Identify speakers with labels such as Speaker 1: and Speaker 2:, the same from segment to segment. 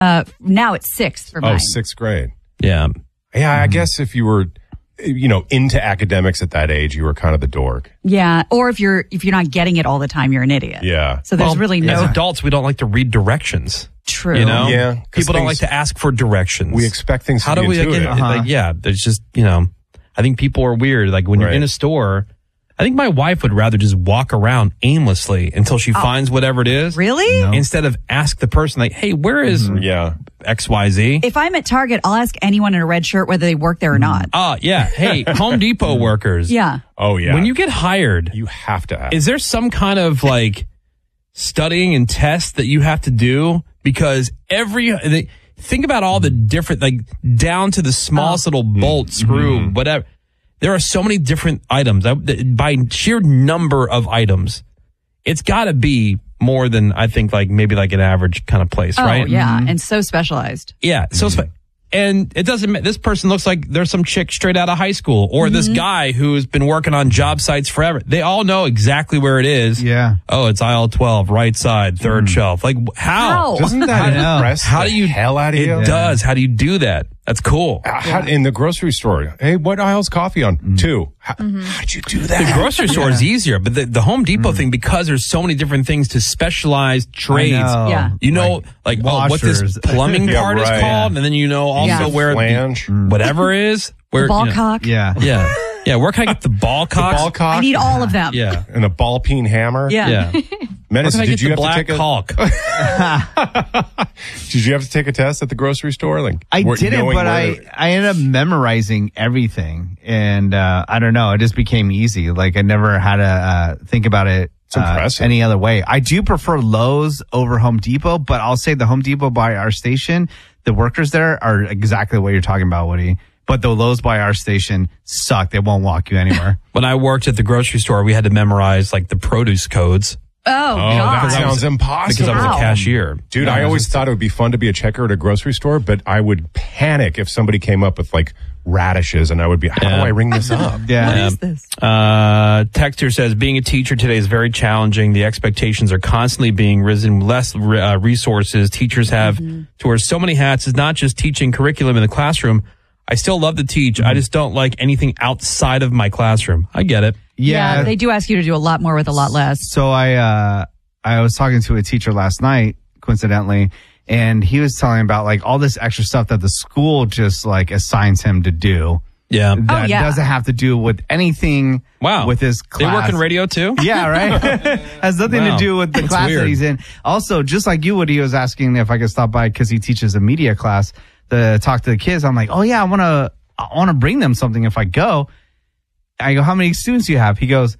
Speaker 1: Now it's 6th for mine.
Speaker 2: Oh, 6th grade.
Speaker 3: Yeah.
Speaker 2: Yeah, I guess if you were, into academics at that age, you were kind of the dork.
Speaker 1: Yeah, or if you're not getting it all the time, you're an idiot.
Speaker 2: Yeah.
Speaker 1: So there's really no.
Speaker 3: As adults, we don't like to read directions.
Speaker 1: True.
Speaker 2: Yeah.
Speaker 3: People don't like to ask for directions.
Speaker 2: We expect things
Speaker 3: How
Speaker 2: to
Speaker 3: do
Speaker 2: be
Speaker 3: we
Speaker 2: intuitive.
Speaker 3: there's just, I think people are weird. Like when you're in a store, I think my wife would rather just walk around aimlessly until she finds whatever it is.
Speaker 1: Really?
Speaker 3: No. Instead of ask the person, like, hey, where is XYZ?
Speaker 1: If I'm at Target, I'll ask anyone in a red shirt whether they work there or not.
Speaker 3: Yeah. Hey, Home Depot workers.
Speaker 1: Yeah.
Speaker 2: Oh, yeah.
Speaker 3: When you get hired,
Speaker 2: you have to ask.
Speaker 3: Is there some kind of studying and test that you have to do? Because think about all the different, down to the smallest little bolt, screw, whatever. There are so many different items. By sheer number of items, it's got to be more than, I think, maybe an average kind of place, right?
Speaker 1: Oh, yeah. And so specialized.
Speaker 3: Yeah. And it doesn't, this person looks like there's some chick straight out of high school or this guy who's been working on job sites forever. They all know exactly where it is.
Speaker 4: Yeah.
Speaker 3: Oh, it's aisle 12, right side, third shelf. How?
Speaker 2: Doesn't that impress the hell out of you?
Speaker 3: It does. How do you do that? That's cool.
Speaker 2: In the grocery store, hey, what aisle's coffee on? 2. How'd you do that?
Speaker 3: The grocery store is easier, but the Home Depot thing, because there's so many different things to specialized trades.
Speaker 1: Yeah.
Speaker 3: What this plumbing part is called, and then also where
Speaker 2: flange,
Speaker 3: whatever is. Where,
Speaker 1: the ball cock.
Speaker 4: Yeah.
Speaker 3: Yeah. Yeah, where can I get the ball cock?
Speaker 2: The ball cock?
Speaker 1: I need all of them.
Speaker 3: Yeah.
Speaker 2: And a ball peen hammer?
Speaker 1: Yeah.
Speaker 2: Menace,
Speaker 3: where can I
Speaker 2: did
Speaker 3: get
Speaker 2: you
Speaker 3: the
Speaker 2: have
Speaker 3: black
Speaker 2: to take
Speaker 3: caulk?
Speaker 2: Did you have to take a test at the grocery store?
Speaker 4: I didn't, but I ended up memorizing everything. And I don't know, it just became easy. I never had to think about it any other way. I do prefer Lowe's over Home Depot, but I'll say the Home Depot by our station, the workers there are exactly what you're talking about, Woody. But the Lowe's by our station suck. They won't walk you anywhere.
Speaker 3: When I worked at the grocery store, we had to memorize the produce codes.
Speaker 1: Oh, God.
Speaker 2: That sounds impossible.
Speaker 3: Because I was a cashier.
Speaker 2: Dude, I always thought it would be fun to be a checker at a grocery store, but I would panic if somebody came up with radishes and I would be, how do I ring this up?
Speaker 1: What is this?
Speaker 3: Texter says, being a teacher today is very challenging. The expectations are constantly being risen, less resources teachers have to wear so many hats. It's not just teaching curriculum in the classroom. I still love to teach. I just don't like anything outside of my classroom. I get it.
Speaker 1: Yeah, they do ask you to do a lot more with a lot less.
Speaker 4: So I was talking to a teacher last night, coincidentally, and he was telling about all this extra stuff that the school just assigns him to do.
Speaker 3: Yeah.
Speaker 4: That doesn't have to do with anything with his class.
Speaker 3: They work in radio too?
Speaker 4: Yeah, right? Has nothing to do with the class that he's in. Also, just like you, Woody was asking if I could stop by because he teaches a media class to talk to the kids. I'm like, oh yeah, I want to bring them something if I go. I go, how many students do you have? He goes,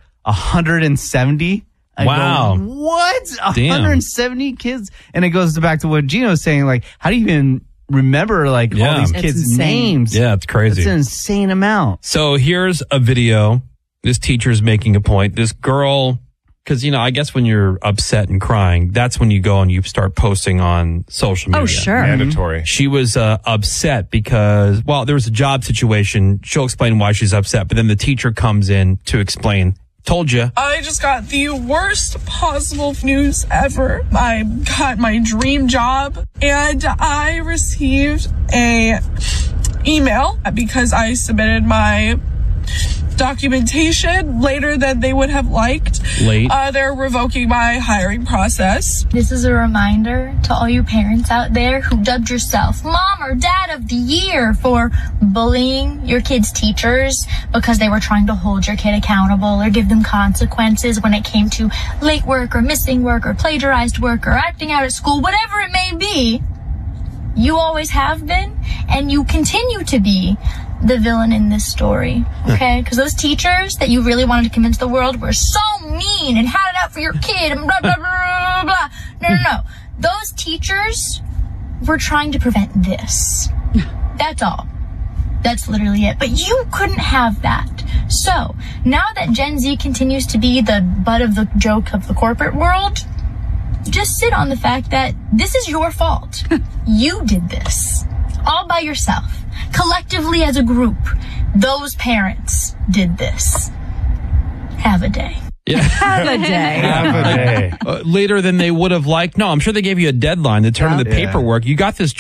Speaker 4: 170.
Speaker 3: Wow.
Speaker 4: Go, what? 170 kids? And it goes back to what Gino was saying, how do you even remember all these kids' names?
Speaker 3: Yeah, it's crazy.
Speaker 4: It's an insane amount.
Speaker 3: So here's a video. This teacher's making a point. This girl, because, I guess when you're upset and crying, that's when you go and you start posting on social media.
Speaker 1: Oh, sure.
Speaker 2: Mandatory.
Speaker 3: She was upset because, there was a job situation. She'll explain why she's upset, but then the teacher comes in to explain. Told you.
Speaker 5: I just got the worst possible news ever. I got my dream job and I received a email because I submitted my documentation later than they would have liked.
Speaker 3: Late.
Speaker 5: They're revoking my hiring process.
Speaker 6: This is a reminder to all you parents out there who dubbed yourself Mom or Dad of the Year for bullying your kids' teachers because they were trying to hold your kid accountable or give them consequences when it came to late work or missing work or plagiarized work or acting out at school, whatever it may be. You always have been, and you continue to be the villain in this story, okay? Because those teachers that you really wanted to convince the world were so mean and had it out for your kid and blah, blah, blah, blah, blah. No. Those teachers were trying to prevent this. That's all. That's literally it. But you couldn't have that. So, now that Gen Z continues to be the butt of the joke of the corporate world, just sit on the fact that this is your fault. You did this. All by yourself. Collectively as a group, those parents did this. Have a day.
Speaker 3: Yeah.
Speaker 1: Have a day.
Speaker 3: Later than they would have liked. No, I'm sure they gave you a deadline to turn in the paperwork. You got this